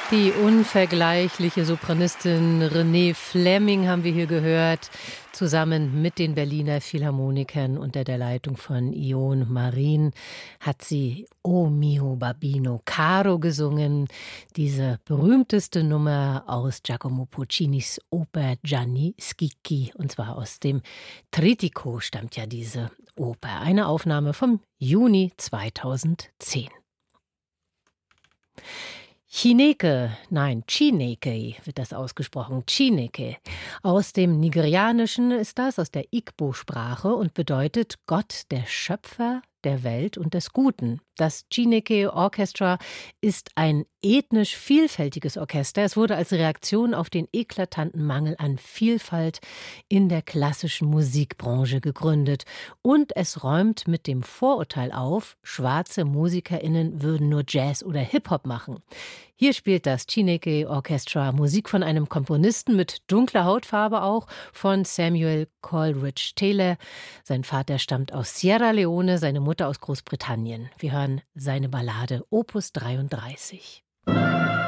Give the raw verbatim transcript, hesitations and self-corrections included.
Die unvergleichliche Sopranistin Renée Fleming haben wir hier gehört, zusammen mit den Berliner Philharmonikern unter der Leitung von Ion Marin hat sie O mio Babbino Caro gesungen, diese berühmteste Nummer aus Giacomo Puccinis Oper Gianni Schicchi, und zwar aus dem Trittico stammt ja diese Oper, eine Aufnahme vom Juni zweitausendzehn. Chineke, nein, Chineke wird das ausgesprochen, Chineke. Aus dem Nigerianischen ist das, aus der Igbo-Sprache und bedeutet Gott, der Schöpfer der Welt und des Guten. Das Chineke Orchestra ist ein ethnisch vielfältiges Orchester. Es wurde als Reaktion auf den eklatanten Mangel an Vielfalt in der klassischen Musikbranche gegründet. Und es räumt mit dem Vorurteil auf, schwarze MusikerInnen würden nur Jazz oder Hip-Hop machen. Hier spielt das Chineke Orchestra Musik von einem Komponisten mit dunkler Hautfarbe auch, von Samuel Coleridge Taylor. Sein Vater stammt aus Sierra Leone, seine Mutter aus Großbritannien. Wir hören seine Ballade Opus dreiunddreißig.